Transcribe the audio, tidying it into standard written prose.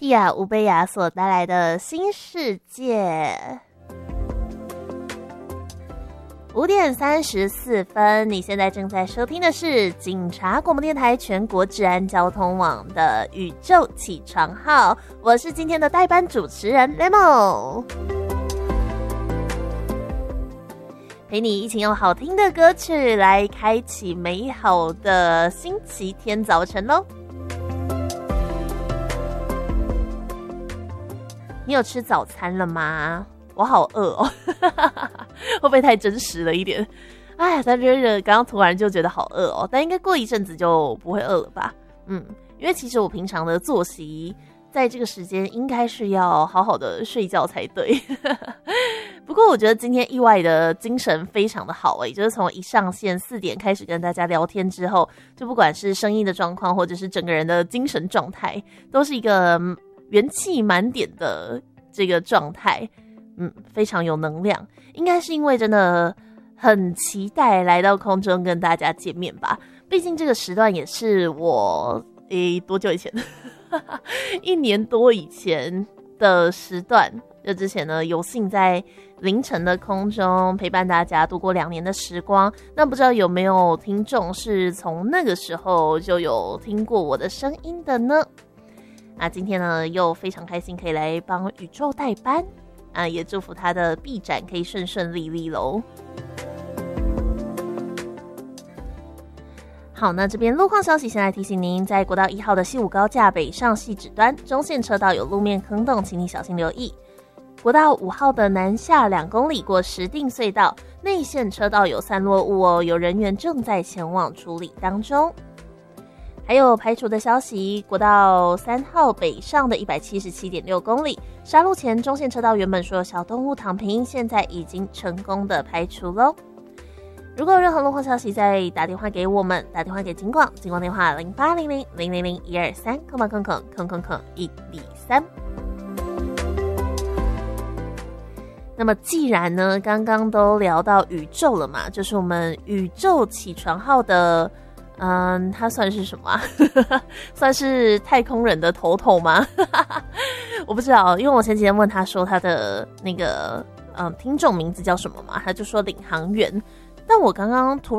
Tia 吴贝雅所带来的新世界。5点34分，你现在正在收听的是警察广播电台全国治安交通网的宇宙起床号，我是今天的代班主持人 Lemon， 陪你一起用好听的歌曲来开启美好的星期天早晨咯。你有吃早餐了吗？我好饿哦，会不会太真实了一点？哎呀，但是刚刚突然就觉得好饿哦，但应该过一阵子就不会饿了吧？因为其实我平常的作息在这个时间应该是要好好的睡觉才对。不过我觉得今天意外的精神非常的好就是从一上线4点开始跟大家聊天之后，就不管是声音的状况或者是整个人的精神状态，都是一个元气满点的这个状态。非常有能量，应该是因为真的很期待来到空中跟大家见面吧。毕竟这个时段也是我多久以前1年多以前的时段，就之前呢有幸在凌晨的空中陪伴大家度过2年的时光。那不知道有没有听众是从那个时候就有听过我的声音的呢？那今天呢又非常开心可以来帮宇宙代班也祝福他的臂展可以顺顺利利咯。好，那这边路况消息先来提醒您，在国道1号的西武高架北上汐止端中线车道有路面坑洞，请你小心留意。国道5号的南下2公里过石碇隧道，内线车道有散落物有人员正在前往处理当中。还有排除的消息，国道3号北上的 177.6 公里，沙鹿前中线车道原本说有小动物躺平，现在已经成功的排除咯。如果有任何路况消息，再打电话给我们，打电话给警广电话0800000123123。那么既然呢刚刚都聊到宇宙了嘛，就是我们宇宙起床号的他算是什么算是太空人的头头吗？我不知道，因为我前几天问他说他的那个听众名字叫什么嘛，他就说领航员。但我刚刚突